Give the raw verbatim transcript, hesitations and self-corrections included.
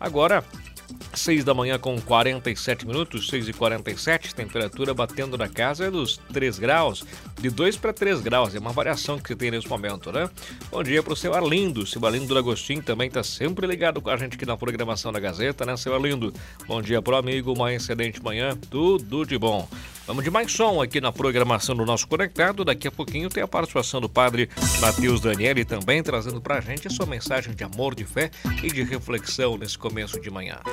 Agora, seis da manhã com quarenta e sete minutos, seis e quarenta e sete, temperatura batendo na casa dos três graus, de dois para três graus, é uma variação que se tem nesse momento, né? Bom dia pro seu Arlindo, seu Arlindo do Agostinho também tá sempre ligado com a gente aqui na programação da Gazeta, né, seu Arlindo? Bom dia pro amigo, uma excelente manhã, tudo de bom. Vamos de mais som aqui na programação do nosso Conectado. Daqui a pouquinho tem a participação do padre Matheus Daniele também trazendo pra gente a sua mensagem de amor, de fé e de reflexão nesse começo de manhã.